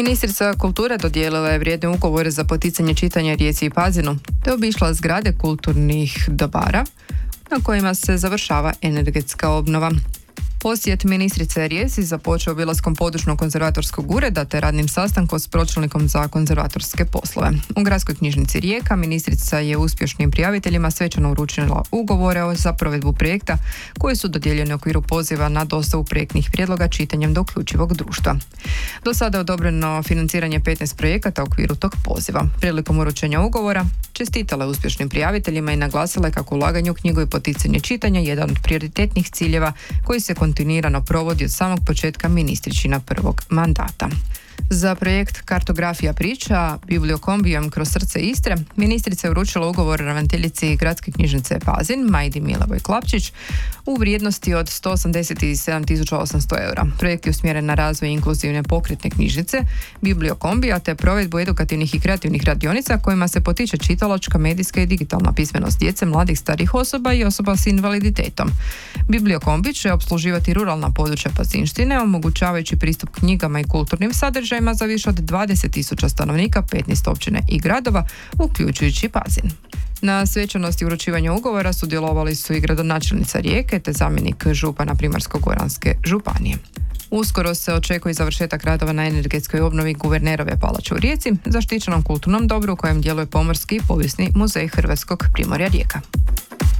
Ministrica kulture dodijelila je vrijedne ugovore za poticanje čitanja Rijeci i Pazinu, te obišla zgrade kulturnih dobara na kojima se završava energetska obnova. Posjet ministrice Rijeci započeo obilaskom područnog konzervatorskog ureda te radnim sastankom s pročelnikom za konzervatorske poslove. U Gradskoj knjižnici Rijeka ministrica je uspješnim prijaviteljima svečano uručila ugovore za provedbu projekta koji su dodijeljeni u okviru poziva na dostavu projektnih prijedloga čitanjem do uključivog društva. Do sada je odobreno financiranje 15 projekata u okviru tog poziva. Prilikom uručenja ugovora čestitala je uspješnim prijaviteljima i naglasila je kako ulaganje u knjigu i poticanje čitanja je jedan od prioritetnih ciljeva koji se kontinuirano provodi od samog početka ministričina prvog mandata. Za projekt Kartografija priča, bibliokombijom kroz srce Istre, ministrica je uručila ugovor ravnateljici Gradske knjižnice Pazin, Majdi Milavoj Klapčić, u vrijednosti od 187.800 eura. Projekt je usmjeren na razvoj inkluzivne pokretne knjižnice, bibliokombija te provedbu edukativnih i kreativnih radionica kojima se potiče čitalačka, medijska i digitalna pismenost djece, mladih, starih osoba i osoba s invaliditetom. Bibliokombi će opsluživati ruralna područja Pazinštine, omogućavajući pristup knjigama i kulturnim sadržajima za više od 20.000 stanovnika, 15 općine i gradova, uključujući Pazin. Na svečanosti uručivanja ugovora sudjelovali su i gradonačelnica Rijeke te zamjenik župana Primorsko-goranske županije. Uskoro se očekuje završetak radova na energetskoj obnovi Guvernerove palače u Rijeci, zaštićenom kulturnom dobru u kojem djeluje Pomorski i povijesni muzej Hrvatskog Primorja Rijeka.